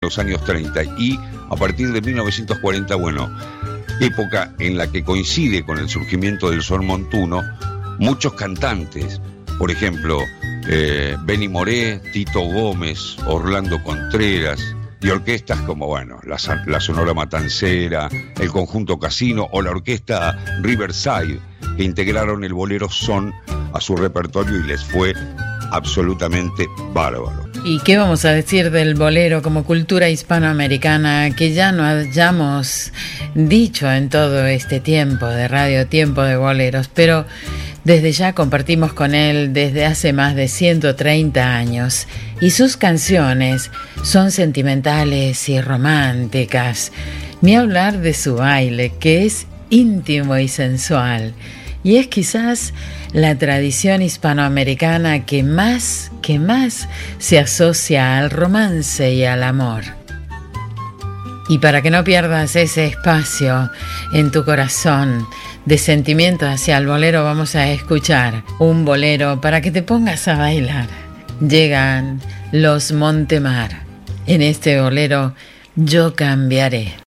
los años 30 y a partir de 1940, bueno, época en la que coincide con el surgimiento del son montuno, muchos cantantes, por ejemplo, Benny Moré, Tito Gómez, Orlando Contreras, y orquestas como, bueno, la Sonora Matancera, el Conjunto Casino o la orquesta Riverside, que integraron el bolero son a su repertorio y les fue absolutamente bárbaro. ¿Y qué vamos a decir del bolero como cultura hispanoamericana que ya no hayamos dicho en todo este tiempo de radio, tiempo de boleros? Pero desde ya compartimos con él desde hace más de 130 años y sus canciones son sentimentales y románticas. Ni hablar de su baile, que es íntimo y sensual. Y es quizás la tradición hispanoamericana que más se asocia al romance y al amor. Y para que no pierdas ese espacio en tu corazón de sentimiento hacia el bolero, vamos a escuchar un bolero para que te pongas a bailar. Llegan los Montemar. En este bolero, Yo Cambiaré.